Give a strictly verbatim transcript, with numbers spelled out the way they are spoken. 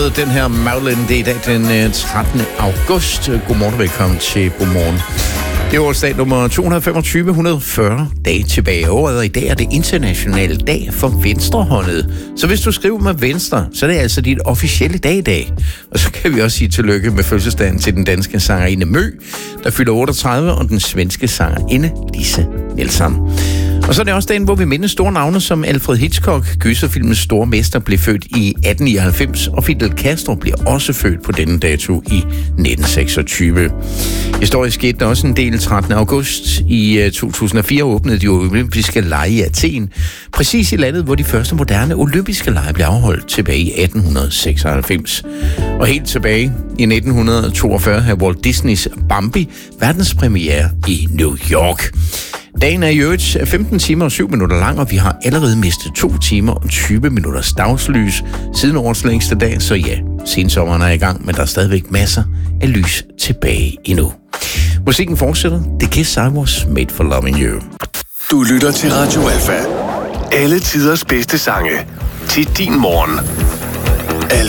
Den her Madeline, det er i dag den trettende august. Godmorgen og velkommen til Godmorgen. Det er årsdag nummer to hundrede femogtyve, et hundrede og fyrre dage tilbage i året, og i dag er det internationale dag for venstrehåndet. Så hvis du skriver med venstre, så er det altså dit officielle dag i dag. Og så kan vi også sige tillykke med fødselsdagen til den danske sangerinde Mø, der fylder otteogtredive, og den svenske sangerinde Lise Nielsen. Og så er det også dagen, hvor vi mindes store navne som Alfred Hitchcock, gyserfilmens store mester, blev født i atten nioghalvfems, og Fidel Castro bliver også født på denne dato i nitten seksogtyve. Historisk skete der også en del. trettende august i to tusind og fire åbnede de olympiske lege i Athen, præcis i landet, hvor de første moderne olympiske lege blev afholdt tilbage i atten seksoghalvfems. Og helt tilbage i nitten toogfyrre havde Walt Disneys Bambi verdenspremiere i New York. Dagen er i øvrigt femten timer og syv minutter lang, og vi har allerede mistet to timer og tyve minutters dagslys siden årets længste dag, så ja, sensommeren er i gang, men der er stadigvæk masser af lys tilbage endnu. Musikken fortsætter. The Kiss I Was Made for Loving You. Du lytter til Radio Alfa. Alle tiders bedste sange til din morgen.